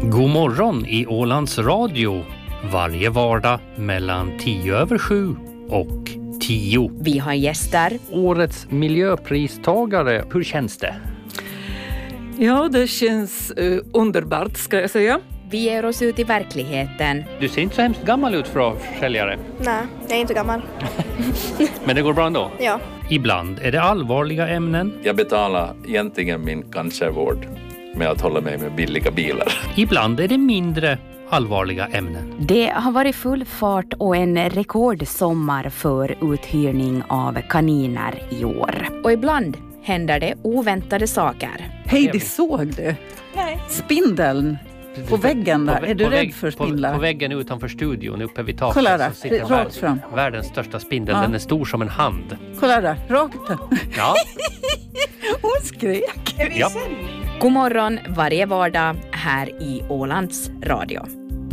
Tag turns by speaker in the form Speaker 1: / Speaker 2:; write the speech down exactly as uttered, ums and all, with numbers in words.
Speaker 1: God morgon i Ålands Radio. Varje vardag mellan tio över sju och tio.
Speaker 2: Vi har gäster.
Speaker 1: Årets miljöpristagare. Hur känns det?
Speaker 3: Ja, det känns uh, underbart ska jag säga.
Speaker 2: Vi ger oss ut i verkligheten.
Speaker 1: Du ser inte så hemskt gammal ut för försäljare.
Speaker 4: Nej, jag är inte gammal.
Speaker 1: Men det går bra ändå?
Speaker 4: Ja.
Speaker 1: Ibland är det allvarliga ämnen.
Speaker 5: Jag betalar egentligen min cancervård med att hålla mig med billiga bilar.
Speaker 1: Ibland är det mindre allvarliga ämnen.
Speaker 6: Det har varit full fart och en rekordsommar för uthyrning av kaniner i år.
Speaker 2: Och ibland händer det oväntade saker.
Speaker 3: Heidi, såg du?
Speaker 4: Nej.
Speaker 3: Spindeln på väggen där.
Speaker 1: På,
Speaker 3: är du
Speaker 1: på
Speaker 3: rädd
Speaker 1: vägg,
Speaker 3: för
Speaker 1: på,
Speaker 3: spindlar?
Speaker 1: på väggen utanför studion uppe vid taket.
Speaker 3: Kolla där,
Speaker 1: så sitter
Speaker 3: rakt
Speaker 1: världens,
Speaker 3: fram.
Speaker 1: världens största spindel.
Speaker 3: Ja.
Speaker 1: Den är stor som en hand.
Speaker 3: Kolla där, rakt.
Speaker 1: Ja.
Speaker 3: Hon skrek.
Speaker 1: Ja.
Speaker 2: God morgon varje vardag här i Ålands Radio.